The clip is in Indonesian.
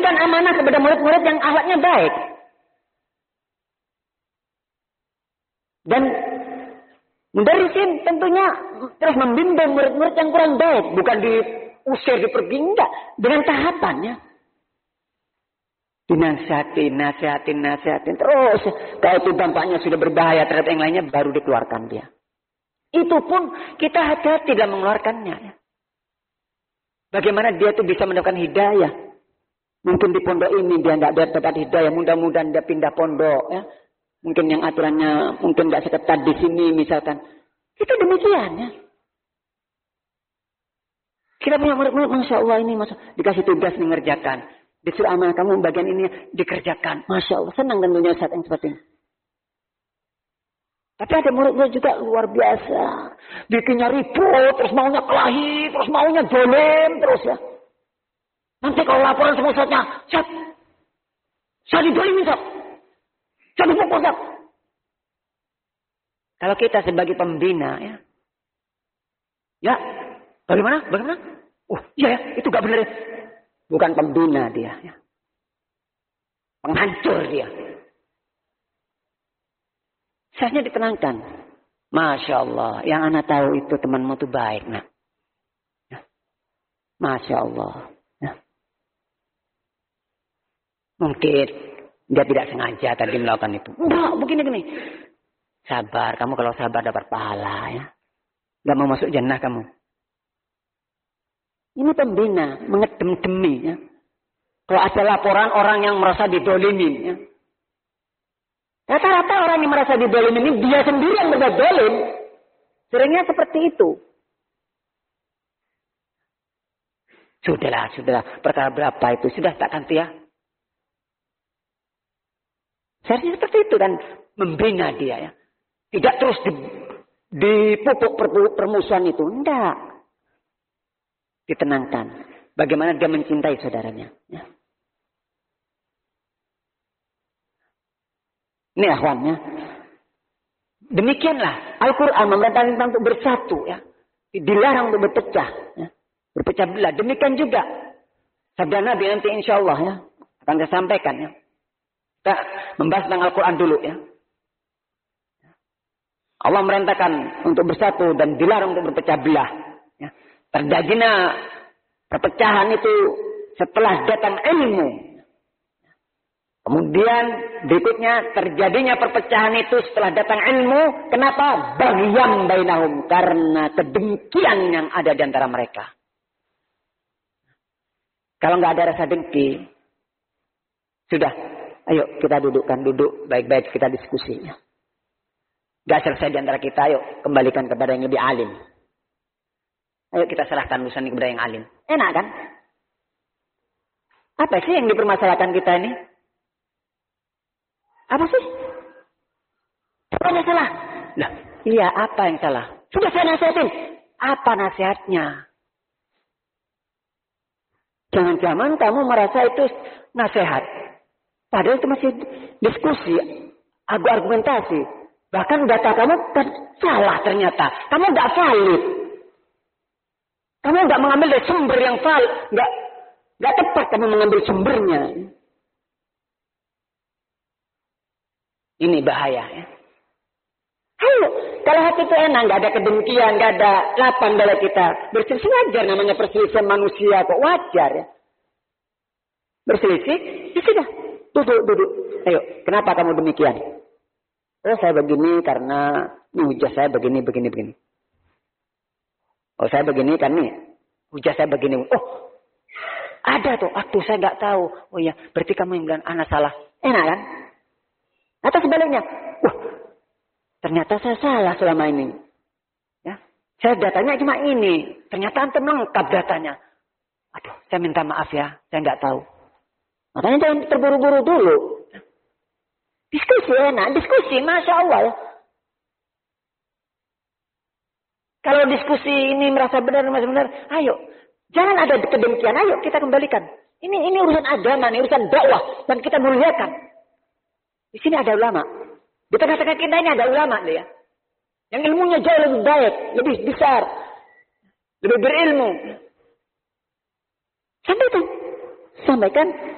memberikan amanah kepada murid-murid yang akhlaknya baik. Dan mudarrisin tentunya terus membimbing murid-murid yang kurang baik. Bukan diusir, dipergi, enggak. Dengan tahapannya. Dinasihatin. Terus kalau itu dampaknya sudah berbahaya terhadap yang lainnya, baru dikeluarkan dia. Itu pun kita hati-hati dalam mengeluarkannya. Ya. Bagaimana dia tuh bisa mendapatkan hidayah. Mungkin di pondok ini dia tidak dapat hidayah. Mudah-mudahan dia pindah pondok. Ya. Mungkin yang aturannya mungkin tidak seketat di sini misalkan. Itu demikian ya. Kita punya murid-murid, Masya Allah ini. Dikasih tugas mengerjakan. Disuruh amanah kamu bagian ini dikerjakan. Masya Allah. Senang tentunya saat yang seperti ini. Tapi ada murid-murid juga luar biasa. Bikinnya ribut, terus maunya kelahi, terus maunya dolim, terus ya. Nanti kalau laporan sama ustadznya, saya didolimi, Ustaz. Saya dipukul, Ustaz. Kalau kita sebagai pembina, ya. Ya, bagaimana? Oh, iya ya, itu gak benar. Bukan pembina dia, ya. Penghancur dia. Saya ditenangkan. Masya Allah. Yang anak tahu itu temanmu itu baik. Nak. Ya. Masya Allah. Ya. Mungkin dia tidak sengaja tadi melakukan itu. Enggak, begini. Sabar. Kamu kalau sabar dapat pahala. Ya. Gak mau masuk jannah kamu. Ini pembina. Mengedem-demi. Ya. Kalau ada laporan orang yang merasa didolimin. Ya. Rata-rata orang yang merasa didolimi ini dia sendiri yang berbuat dolim. Seringnya seperti itu. Sudahlah. Perkara berapa itu? Sudah tak ganti ya? Seharusnya seperti itu dan membina dia ya. Tidak terus dipupuk permusuhan itu. Tidak. Ditenangkan. Bagaimana dia mencintai saudaranya. Ya. Ini akhwannya. Demikianlah Al-Quran memerintahkan untuk bersatu. Ya. Dilarang untuk berpecah. Ya. Berpecah belah. Demikian juga. Sabda Nabi nanti insya Allah ya. Akan saya sampaikan. Ya. Kita membahas tentang Al-Quran dulu. Ya. Allah merintahkan untuk bersatu dan dilarang untuk berpecah belah. Ya. Terjadinya perpecahan itu setelah datang ilmu. Kemudian berikutnya terjadinya perpecahan itu setelah datang ilmu. Kenapa? Baghyan bainahum. Karena kedengkian yang ada di antara mereka. Kalau nggak ada rasa dengki. Sudah. Ayo kita duduk baik-baik kita diskusinya. Gak selesai di antara kita. Ayo kembalikan kepada yang lebih alim. Ayo kita serahkan urusan ini kepada yang alim. Enak kan? Apa sih yang dipermasalahkan kita ini? Apa sih? Apa yang salah? Lah, iya apa yang salah? Sudah saya nasihatin. Apa nasihatnya? Jangan-jangan kamu merasa itu nasihat. Padahal itu masih diskusi, argumentasi. Bahkan data kamu salah ternyata. Kamu nggak valid. Kamu nggak mengambil dari sumber yang valid. Nggak tepat kamu mengambil sumbernya. Ini bahaya ya. Ayo, kalau hati itu enak, nggak ada kedengkian, nggak ada lapang dalam kita. Berselisih wajar, namanya perselisihan manusia kok wajar ya. Berselisih, ya sudah, duduk. Ayo, kenapa kamu demikian? Oh saya begini karena ini hujah saya begini. Oh saya begini kan nih, hujah saya begini. Oh ada tuh, aduh saya nggak tahu. Oh iya, berarti kamu yang bilang anak salah. Enak kan? Atau sebaliknya, ternyata saya salah selama ini. Ya, saya datanya cuma ini. Ternyata antum lengkap datanya. Aduh, saya minta maaf ya, saya nggak tahu. Makanya jangan terburu-buru dulu. Diskusi enak, diskusi, Masya Allah ya. Kalau diskusi ini merasa benar, ayo. Jangan ada kedengkian, ayo kita kembalikan. Ini urusan agama, ini urusan dakwah. Dan kita muliakan. Di sini ada ulama. Di tengah-tengah kita ini ada ulama ya. Yang ilmunya jauh lebih baik, lebih besar, lebih berilmu. Sampaikan.